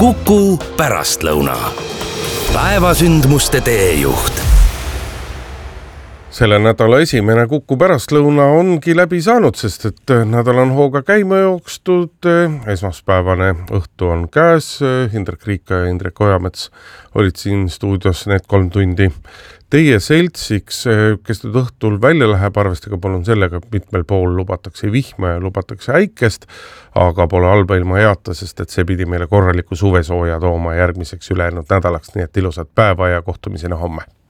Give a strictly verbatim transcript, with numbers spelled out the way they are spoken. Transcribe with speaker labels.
Speaker 1: Kuku pärastlõuna. Päevasündmuste teejuht.
Speaker 2: Selle nädala esimene Kuku pärastlõuna ongi läbi saanud, sest et nädal on hooga käima jookstud. Esmaspäevane õhtu on käes. Hindrek Riika ja Indrek Ojamets olid siin stuudios need kolm tundi. Teie seltsiks, kes nüüd õhtul välja läheb, arvestega palun sellega, et mitmel pool lubatakse vihma ja lubatakse äikest, aga pole halba ilma heata, sest et see pidi meile korraliku suvesooja tooma järgmiseks ülejäänud nädalaks, nii et ilusat päeva ja kohtumisena homme.